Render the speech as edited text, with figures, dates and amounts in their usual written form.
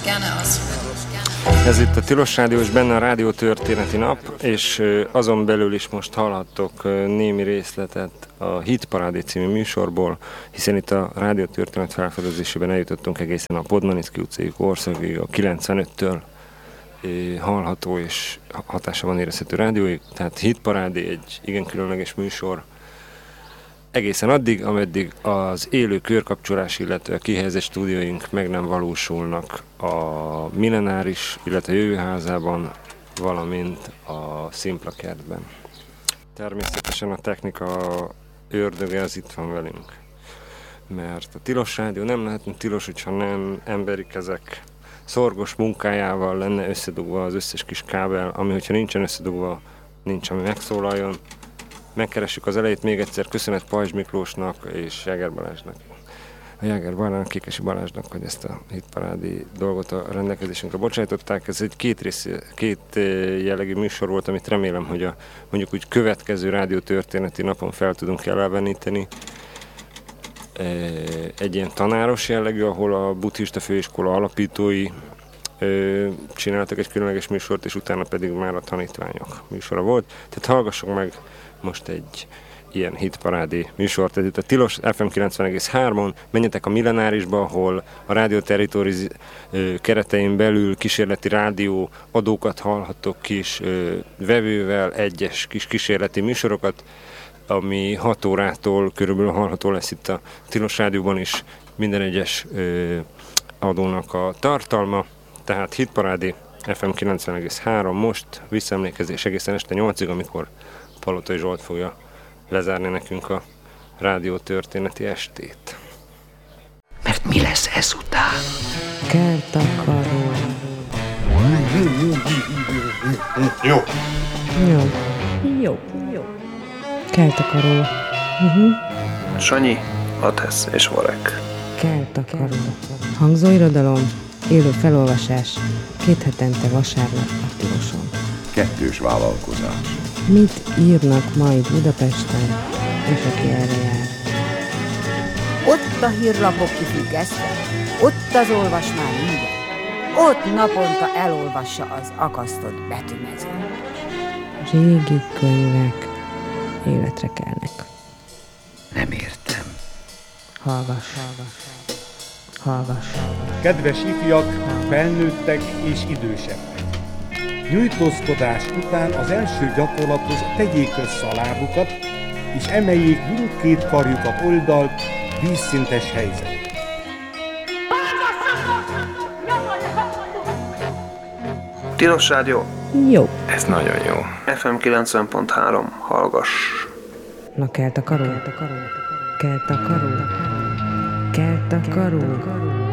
Ez itt a Tilos Rádió, és benne a Rádió Történeti Nap, és azon belül is most hallhattok némi részletet a Hitparádé című műsorból, hiszen itt a Rádió Történet felfedezésében eljutottunk egészen a Podmanicki utcai korszakig, a 95-től hallható és hatása van érezhető rádióig, tehát Hitparádé egy igen különleges műsor, egészen addig, ameddig az élő körkapcsolás, illetve a kihelyezett stúdióink meg nem valósulnak a Millenáris, illetve a Jövőházában, valamint a Szimpla kertben. Természetesen a technika ördöge az itt van velünk, mert a Tilos Rádió nem lehetne tilos, hogyha nem emberi kezek szorgos munkájával lenne összedugva az összes kis kábel, ami hogyha nincsen összedugva, nincs ami megszólaljon. Megkeressük az elejét még egyszer, köszönet Pajzs Miklósnak és Jáger Balázsnak. A Jáger Balázsnak, Kékesi Balázsnak, hogy ezt a Hitparádé dolgot a rendelkezésünkre bocsájtották. Ez egy két jellegű műsor volt, amit remélem, hogy a mondjuk úgy következő rádiótörténeti napon fel tudunk eleveníteni. Egy ilyen tanáros jellegű, ahol a buddhista főiskola alapítói csináltak egy különleges műsort, és utána pedig már a tanítványok műsora volt. Tehát hallgassunk meg most egy ilyen Hitparádé műsort. Ez itt a Tilos FM 90,3-on, menjetek a Millenárisba, ahol a Rádió Territory keretein belül kísérleti rádió adókat hallhattok kis vevővel, egyes kis kísérleti műsorokat, ami 6 órától körülbelül hallható lesz itt a Tilos Rádióban is minden egyes adónak a tartalma. Tehát Hitparádé FM 90,3 most visszaemlékezés egészen este 8-ig, amikor Palotai Zsolt fogja lezárni nekünk a rádió történeti estét. Mert mi lesz ezután? Kertakaró. Jó. Jó. Jó. Jó. Kertakaró. Sanyi, Atesz és Varek. Kertakaró. Hangzóirodalom, élő felolvasás, 2 hetente vasárnap a Tiloson. Kettős vállalkozás. Mit írnak majd Budapesten, és aki erre jár? Ott a hírlapok kifüggesztve, ott az olvasmány ingyen, ott naponta elolvassa az akasztott betűmező. Régi könyvek életre kelnek. Nem értem. Hallgass. Kedves ifjak, felnőttek és idősebbek! Nyújtózkodás után az első gyakorlathoz tegyék össze a lábukat, és emeljék mindkét karjukat oldalt, vízszintes helyzet. Tilos Rádió. Jó. Ez nagyon jó. FM 90.3. Hallgass. Na Kertakaró. Kertakaró.